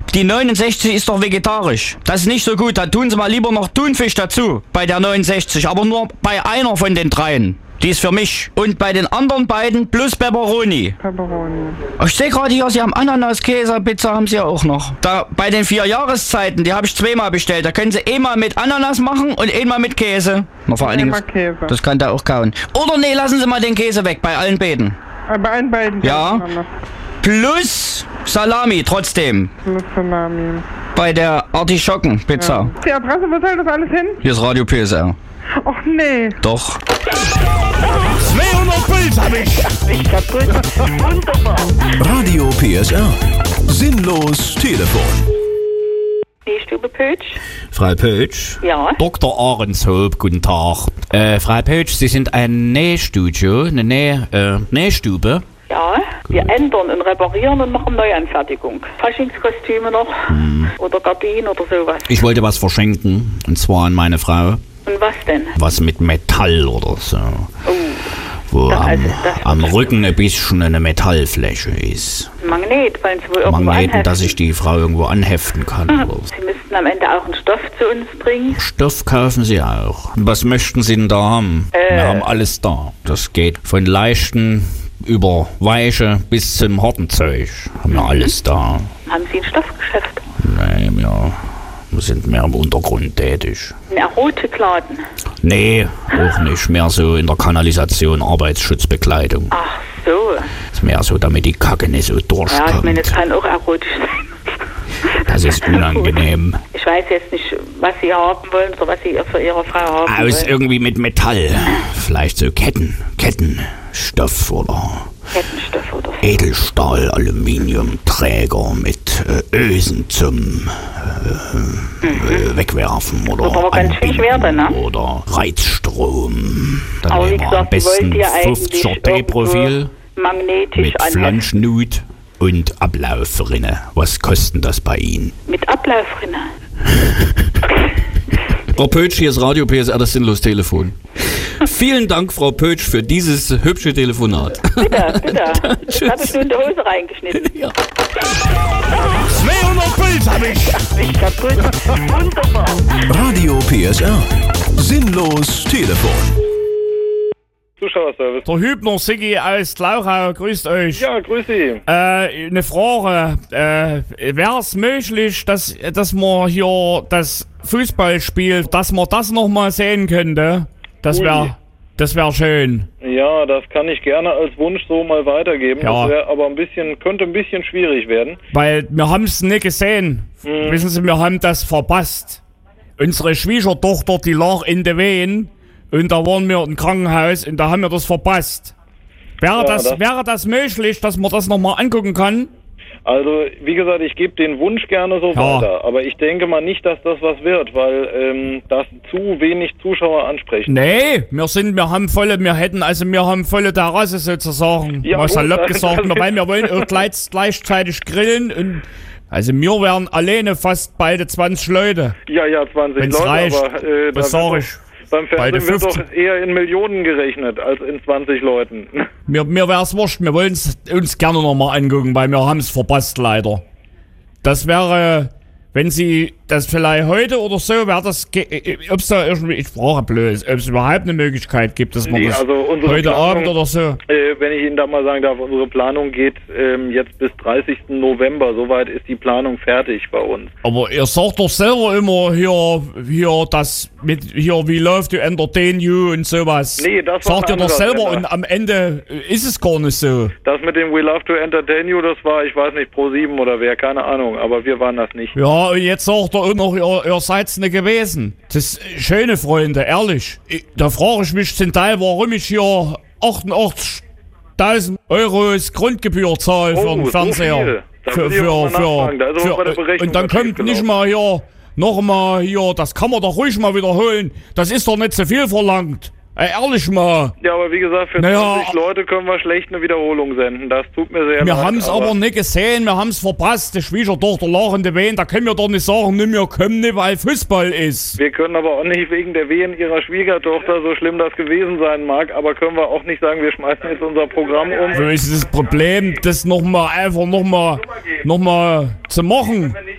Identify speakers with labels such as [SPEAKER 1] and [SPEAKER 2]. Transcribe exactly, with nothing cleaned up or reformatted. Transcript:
[SPEAKER 1] Die neunundsechzig ist doch vegetarisch. Das ist nicht so gut. Da tun Sie mal lieber noch Thunfisch dazu bei der neunundsechzig. Aber nur bei einer von den dreien. Die ist für mich. Und bei den anderen beiden plus Pepperoni.
[SPEAKER 2] Pepperoni.
[SPEAKER 1] Ich sehe gerade hier, Sie haben Ananas, Käse, Pizza haben Sie ja auch noch. Da bei den vier Jahreszeiten, die habe ich zweimal bestellt. Da können Sie einmal mit Ananas machen und einmal mit Käse. Na, vor allen Dingen,
[SPEAKER 2] Einmal Käse.
[SPEAKER 1] das kann der auch kauen. Oder nee, lassen Sie mal den Käse weg bei allen beiden.
[SPEAKER 2] Äh, Bei allen beiden.
[SPEAKER 1] Ja. Plus Salami trotzdem.
[SPEAKER 2] Plus Salami.
[SPEAKER 1] Bei der Artischockenpizza.
[SPEAKER 2] Ja. Die Adresse, wo soll das alles hin?
[SPEAKER 1] Hier ist Radio P S R.
[SPEAKER 2] Och nee.
[SPEAKER 1] Doch.
[SPEAKER 3] zweihundert Puls hab ich.
[SPEAKER 4] Ich kaputt. Wunderbar.
[SPEAKER 5] Radio P S R. Sinnlos Telefon.
[SPEAKER 4] Die Stube Pötsch?
[SPEAKER 6] Frau Pötsch?
[SPEAKER 4] Ja.
[SPEAKER 6] Doktor Ahrenshoop, guten Tag. Äh, Frau Pötsch, Sie sind ein Nähstudio, eine Näh, äh, Nähstube?
[SPEAKER 4] Ja, wir ändern und reparieren und machen Neuanfertigung. Faschingskostüme noch
[SPEAKER 6] Hm.
[SPEAKER 4] oder Gardinen oder sowas.
[SPEAKER 6] Ich wollte was verschenken, und zwar an meine Frau.
[SPEAKER 4] Und was denn?
[SPEAKER 6] Was mit Metall oder so.
[SPEAKER 4] Oh,
[SPEAKER 6] Wo
[SPEAKER 4] Das-
[SPEAKER 6] am,
[SPEAKER 4] also das-
[SPEAKER 6] am Rücken ein bisschen eine Metallfläche ist.
[SPEAKER 4] Magnet, wollen Sie wohl irgendwo
[SPEAKER 6] Magneten,
[SPEAKER 4] anheften?
[SPEAKER 6] dass ich die Frau irgendwo anheften kann. Oder so.
[SPEAKER 4] Sie müssten am Ende auch einen Stoff zu uns bringen.
[SPEAKER 6] Stoff kaufen Sie auch. Was möchten Sie denn da haben?
[SPEAKER 4] Äh.
[SPEAKER 6] Wir haben alles da. Das geht von leichten über weiche bis zum harten Zeug. Haben wir alles da.
[SPEAKER 4] Haben Sie ein Stoffgeschäft?
[SPEAKER 6] Nee, wir, wir sind mehr im Untergrund tätig.
[SPEAKER 4] Ein Erotikladen?
[SPEAKER 6] Nee, auch nicht. Mehr so in der Kanalisation, Arbeitsschutzbekleidung.
[SPEAKER 4] Ach so.
[SPEAKER 6] Ist mehr so, damit die Kacke nicht so
[SPEAKER 4] Ja, ich
[SPEAKER 6] durchkommt.
[SPEAKER 4] meine, es kann auch erotisch sein.
[SPEAKER 6] Das ist unangenehm.
[SPEAKER 4] Ich weiß jetzt nicht, was Sie haben wollen oder was Sie für Ihre Frau haben
[SPEAKER 6] Aus
[SPEAKER 4] wollen.
[SPEAKER 6] irgendwie mit Metall. Vielleicht so Ketten, Kettenstoff oder
[SPEAKER 4] Kettenstoff oder so.
[SPEAKER 6] Edelstahl, Aluminiumträger mit äh, Ösen zum äh, äh, Wegwerfen oder
[SPEAKER 4] Das ist aber ganz schön schwer dann, ne?
[SPEAKER 6] oder Reizstrom. Dann
[SPEAKER 4] Aber wie
[SPEAKER 6] nehmen wir am
[SPEAKER 4] gesagt, Sie wollten
[SPEAKER 6] besten
[SPEAKER 4] ja eigentlich
[SPEAKER 6] fünfziger D-Profil
[SPEAKER 4] magnetisch
[SPEAKER 6] mit
[SPEAKER 4] anheften.
[SPEAKER 6] Flanschnut und Ablaufrinne. Was kostet das bei Ihnen?
[SPEAKER 4] Mit Ablaufrinne.
[SPEAKER 6] Frau Pötsch, hier ist Radio P S R, das Sinnlos-Telefon. Vielen Dank, Frau Pötsch, für dieses hübsche Telefonat.
[SPEAKER 4] Bitte, bitte. Das habe ich nur in die Hose reingeschnitten.
[SPEAKER 6] Ja.
[SPEAKER 3] zweihundert Puls hab ich.
[SPEAKER 4] Ich kaputt. Wunderbar.
[SPEAKER 5] Radio P S R. Sinnlos Telefon.
[SPEAKER 7] Zuschauerservice.
[SPEAKER 3] Der Hübner Siggi aus Glauchau, grüßt euch.
[SPEAKER 7] Ja, grüß Sie.
[SPEAKER 3] Äh, eine Frage. Äh, wäre es möglich, dass, dass man hier das Fußballspiel, dass man das nochmal sehen könnte? Das
[SPEAKER 7] Ui.
[SPEAKER 3] wäre das wär schön.
[SPEAKER 7] Ja, das kann ich gerne als Wunsch so mal weitergeben.
[SPEAKER 3] Ja.
[SPEAKER 7] Das wäre aber ein bisschen, könnte ein bisschen schwierig werden.
[SPEAKER 3] Weil wir haben es nicht gesehen.
[SPEAKER 7] Mhm.
[SPEAKER 3] Wissen Sie, wir haben das verpasst. Unsere Schwiegertochter, die lag in den Wehen und da waren wir im Krankenhaus und da haben wir das verpasst. Wäre,
[SPEAKER 7] Ja,
[SPEAKER 3] das,
[SPEAKER 7] das-
[SPEAKER 3] wäre das möglich, dass man das nochmal angucken kann?
[SPEAKER 7] Also, wie gesagt, ich gebe den Wunsch gerne so
[SPEAKER 3] Ja.
[SPEAKER 7] weiter. Aber ich denke mal nicht, dass das was wird, weil ähm, das zu wenig Zuschauer ansprechen.
[SPEAKER 3] Nee, wir sind, wir haben volle, wir hätten, also wir haben volle Terrasse sozusagen.
[SPEAKER 7] Ja,
[SPEAKER 3] Mal
[SPEAKER 7] gut,
[SPEAKER 3] salopp
[SPEAKER 7] das-
[SPEAKER 3] gesagt,
[SPEAKER 7] das-
[SPEAKER 3] weil wir wollen auch gleich, gleichzeitig grillen und also wir wären alleine fast beide zwanzig Leute.
[SPEAKER 7] Ja, ja, zwanzig
[SPEAKER 3] Wenn's
[SPEAKER 7] Leute,
[SPEAKER 3] reicht,
[SPEAKER 7] aber äh,
[SPEAKER 3] was
[SPEAKER 7] da
[SPEAKER 3] sag
[SPEAKER 7] wird
[SPEAKER 3] ich?
[SPEAKER 7] doch- beim
[SPEAKER 3] Beide
[SPEAKER 7] Fernsehen wird doch
[SPEAKER 3] fünfzig.
[SPEAKER 7] eher in Millionen gerechnet als in zwanzig Leuten.
[SPEAKER 3] Mir, mir wär's wurscht, wir wollen es uns gerne nochmal angucken, weil wir haben es verpasst leider. Das wäre, wenn Sie das vielleicht heute oder so, wäre das, ob es da irgendwie, ich frage bloß, ob es überhaupt eine Möglichkeit gibt, dass man
[SPEAKER 7] Nee,
[SPEAKER 3] das
[SPEAKER 7] also unsere
[SPEAKER 3] heute
[SPEAKER 7] Planung-
[SPEAKER 3] Abend oder so.
[SPEAKER 7] Äh, wenn ich Ihnen da mal sagen darf, unsere Planung geht ähm, jetzt bis dreißigsten November. Soweit ist die Planung fertig bei uns.
[SPEAKER 3] Aber ihr sagt doch selber immer hier, hier das mit, hier, wie läuft you entertain you und sowas.
[SPEAKER 7] Nee, das war
[SPEAKER 3] sagt
[SPEAKER 7] ein
[SPEAKER 3] ihr doch
[SPEAKER 7] anderer
[SPEAKER 3] selber
[SPEAKER 7] Sender.
[SPEAKER 3] und am Ende äh, ist es gar nicht so.
[SPEAKER 7] Das mit dem We Love to Entertain You, das war, ich weiß nicht, Pro sieben oder wer, keine Ahnung, aber wir waren das nicht.
[SPEAKER 3] Ja, und jetzt sagt er auch noch, ihr, ihr seid's nicht gewesen. Das ist äh, schöne Freunde, ehrlich. Ich, da frage ich mich zum Teil, warum ich hier achtundachtzigtausend Euro Grundgebühr zahle für
[SPEAKER 7] Oh,
[SPEAKER 3] den
[SPEAKER 7] so
[SPEAKER 3] Fernseher.
[SPEAKER 7] viel. Da
[SPEAKER 3] Für,
[SPEAKER 7] will ich auch
[SPEAKER 3] für,
[SPEAKER 7] mal nachfragen. Da ist aber bei der
[SPEAKER 3] für,
[SPEAKER 7] Berechnung
[SPEAKER 3] und dann
[SPEAKER 7] was
[SPEAKER 3] kommt
[SPEAKER 7] schiefgelaufen.
[SPEAKER 3] nicht mal hier, noch mal hier, das kann man doch ruhig mal wiederholen. Das ist doch nicht so viel verlangt. Ey, ehrlich mal.
[SPEAKER 7] Ja, aber wie gesagt, für
[SPEAKER 3] Naja,
[SPEAKER 7] zwanzig Leute können wir schlecht eine Wiederholung senden. Das tut mir sehr
[SPEAKER 3] Wir
[SPEAKER 7] leid.
[SPEAKER 3] haben's aber nicht gesehen, wir haben's verpasst. Die Schwiegertochter lag in den Wehen, da können wir doch nicht sagen, nimm wir kommen nicht, weil Fußball ist.
[SPEAKER 7] Wir können aber auch nicht wegen der Wehen ihrer Schwiegertochter, so schlimm das gewesen sein mag, aber können wir auch nicht sagen, wir schmeißen jetzt unser Programm um.
[SPEAKER 3] So ist das Problem, das nochmal einfach nochmal noch mal zu machen.